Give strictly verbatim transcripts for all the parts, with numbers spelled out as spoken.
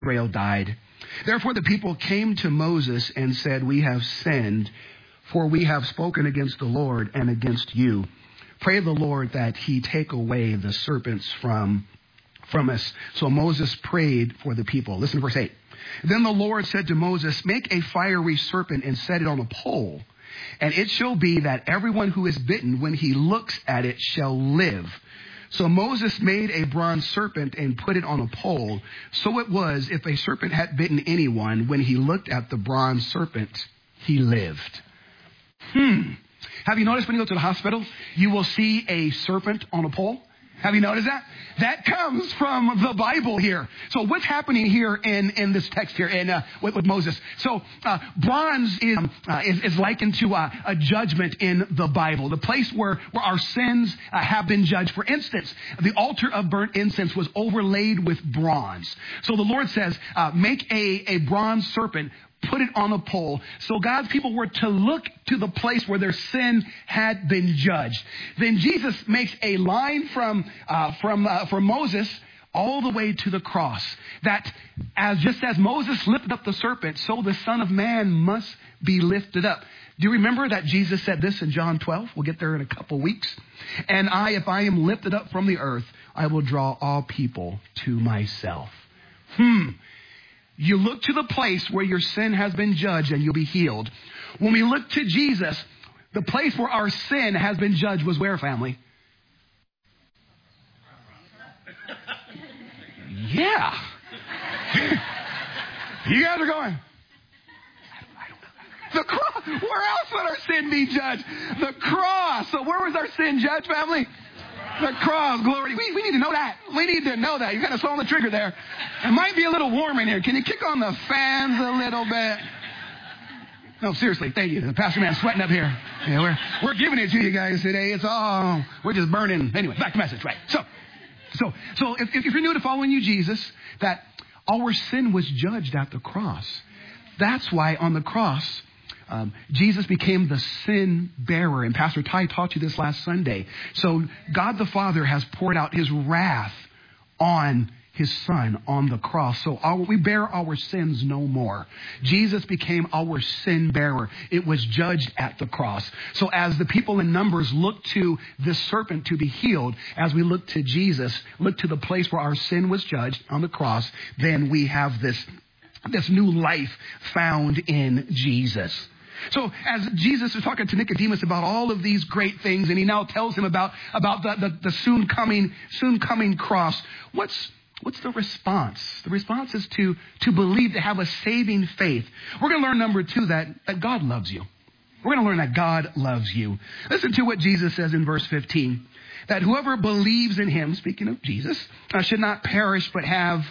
Israel died. Therefore the people came to Moses and said, we have sinned, for we have spoken against the Lord and against you. Pray the Lord that he take away the serpents from, from us. So Moses prayed for the people. Listen to verse eight. Then the Lord said to Moses, make a fiery serpent and set it on a pole. And it shall be that everyone who is bitten, when he looks at it, shall live. So Moses made a bronze serpent and put it on a pole. So it was, if a serpent had bitten anyone, when he looked at the bronze serpent, he lived. Hmm. Have you noticed when you go to the hospital, you will see a serpent on a pole? Have you noticed that? That comes from the Bible here. So what's happening here in, in this text here in, uh, with, with Moses? So uh, bronze is, uh, is, is likened to uh, a judgment in the Bible, the place where, where our sins uh, have been judged. For instance, the altar of burnt incense was overlaid with bronze. So the Lord says, uh, make a, a bronze serpent, put it on a pole. So God's people were to look to the place where their sin had been judged. Then Jesus makes a line from uh, from uh, from Moses all the way to the cross. That as just as Moses lifted up the serpent, so the Son of Man must be lifted up. Do you remember that Jesus said this in John twelve? We'll get there in a couple weeks. And I, if I am lifted up from the earth, I will draw all people to myself. Hmm. You look to the place where your sin has been judged and you'll be healed. When we look to Jesus, the place where our sin has been judged was where, family? Yeah. You guys are going, I don't know. The cross. Where else would our sin be judged? The cross. So where was our sin judged, family? The cross, glory. We, we need to know that. We need to know that. You kind of saw on the trigger there. It might be a little warm in here. Can you kick on the fans a little bit? No, seriously, thank you. The pastor man's sweating up here. Yeah, we're we're giving it to you guys today. It's all, we're just burning. Anyway, back to message, right? So, so, so if, if you're new to following you, Jesus, that our sin was judged at the cross. That's why on the cross, Um, Jesus became the sin bearer. And Pastor Ty taught you this last Sunday. So God the Father has poured out his wrath on his Son on the cross. So our, we bear our sins no more. Jesus became our sin bearer. It was judged at the cross. So as the people in Numbers look to this serpent to be healed, as we look to Jesus, look to the place where our sin was judged on the cross, then we have this, this new life found in Jesus. So as Jesus is talking to Nicodemus about all of these great things, and he now tells him about, about the, the, the soon coming, soon coming cross, what's, what's the response? The response is to, to believe, to have a saving faith. We're going to learn, number two, that, that God loves you. We're going to learn that God loves you. Listen to what Jesus says in verse fifteen, that whoever believes in him, speaking of Jesus, uh, should not perish but have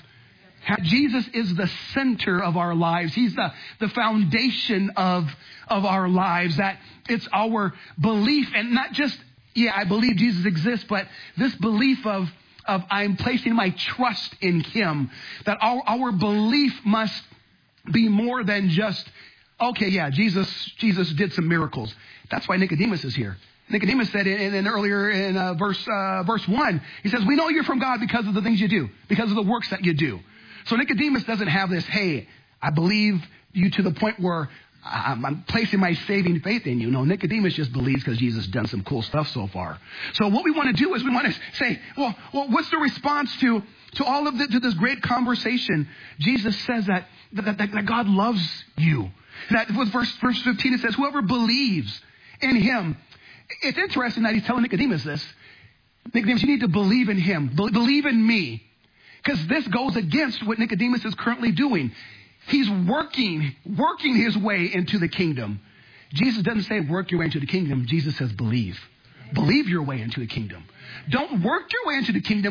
Jesus is the center of our lives. He's the, the foundation of, of our lives. That it's our belief, and not just, yeah, I believe Jesus exists, but this belief of, of I'm placing my trust in him. That our, our belief must be more than just, okay, yeah, Jesus, Jesus did some miracles. That's why Nicodemus is here. Nicodemus said in, in earlier in uh, verse, uh, verse one, he says, we know you're from God because of the things you do, because of the works that you do. So Nicodemus doesn't have this, hey, I believe you to the point where I'm, I'm placing my saving faith in you. No, Nicodemus just believes because Jesus has done some cool stuff so far. So what we want to do is we want to say, well, well what's the response to, to all of the, to this great conversation? Jesus says that, that, that, that God loves you. That with verse, verse fifteen, it says, whoever believes in him. It's interesting that he's telling Nicodemus this. Nicodemus, you need to believe in him. Be- believe in me. Because this goes against what Nicodemus is currently doing. He's working, working his way into the kingdom. Jesus doesn't say work your way into the kingdom. Jesus says believe. Believe your way into the kingdom. Don't work your way into the kingdom.